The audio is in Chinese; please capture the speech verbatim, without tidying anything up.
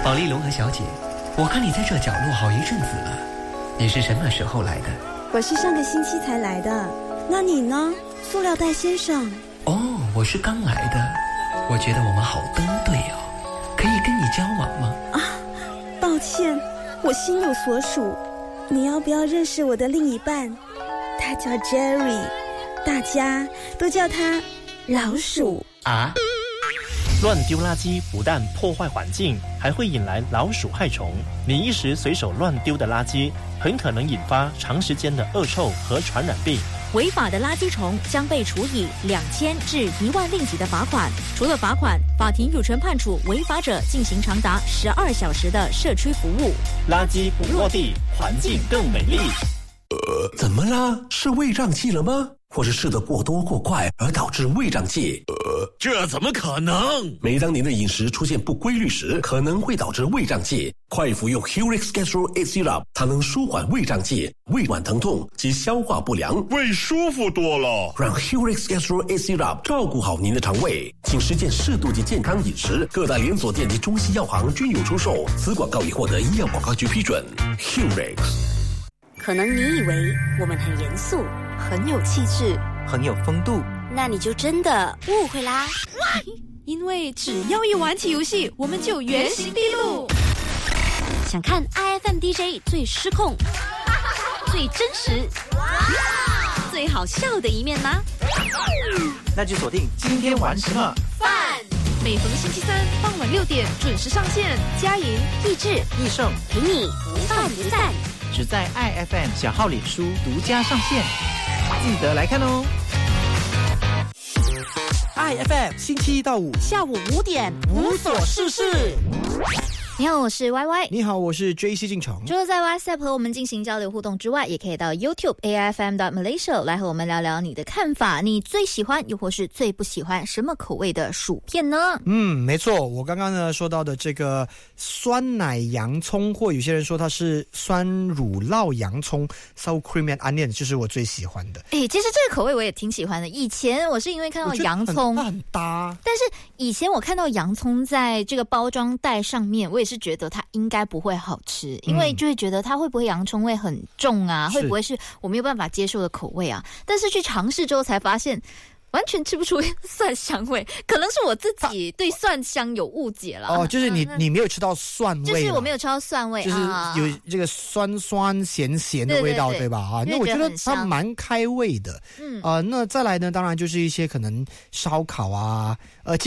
保利龙和小姐，我看你在这角落好一阵子了，你是什么时候来的？ 我是上个星期才来的。那你呢，塑料袋先生？ 哦，我是刚来的。我觉得我们好登对哦，可以跟你交往吗？ 啊，抱歉，我心有所属。你要不要认识我的另一半？他叫 Jerry， 大家都叫他老鼠啊。 乱丢垃圾不但破坏环境，还会引来老鼠害虫。你一时随手乱丢的垃圾，很可能引发长时间的恶臭和传染病。 违法的垃圾虫将被处以两千至一万令吉的罚款。除了罚款，法庭有权判处违法者进行长达十二小时的社区服务。 垃圾不落地，环境更美丽。 呃，怎么啦？是胃胀气了吗？或是吃得过多过快而导致胃胀气？ 呃，这怎么可能？ 每当您的饮食出现不规律时，可能会导致胃胀气。快服用 Hurix Gastro eight Syrup， 它能舒缓胃胀气、胃脘疼痛及消化不良， 胃舒服多了。 让 Hurix Gastro eight Syrup 照顾好您的肠胃，请实践适度及健康饮食。各大连锁店及中西药行均有出售。此广告已获得医药广告局批准。Hurix。 可能你以为我们很严肃，很有气质， 很有风度， 那你就真的误会啦。 因为只要一玩起游戏，我们就原形毕露。 想看 I F M D J 最失控、最真实、最好笑的一面吗？ 那就锁定今天玩什么饭。每逢星期三傍晚六点准时上线，佳莹、 益智、 益盛陪你不饭不散。 只在 I F M 小号脸书独家上线，记得来看哦。I F M 星期一到五下午五点无所事事。 你好，我是 Y Y。 你好，我是 J C 进城。 除了在 WhatsApp 和我们进行交流互动之外，也可以到 YouTube A F M dot Malaysia 来和我们聊聊你的看法。你最喜欢又或是最不喜欢什么口味的薯片呢？ 嗯，没错，我刚刚呢说到的这个酸奶洋葱，或有些人说它是酸乳酪洋葱 sour cream and onion， 就是我最喜欢的。 诶，其实这个口味我也挺喜欢的。以前我是因为看到洋葱， 它很搭。 但是以前我看到洋葱在这个包装袋上面，我也是觉得它应该不会好吃，因为就会觉得它会不会洋葱味很重啊，会不会是我没有办法接受的口味啊？但是去尝试之后才发现，完全吃不出蒜香味，可能是我自己对蒜香有误解了。 哦，就是你你没有吃到蒜味， 就是我没有吃到蒜味， 就是有这个酸酸咸咸的味道， 对, 对, 对, 对吧？啊，那我觉得它蛮开胃的。嗯，啊、呃，那再来呢，当然就是一些可能烧烤啊，呃。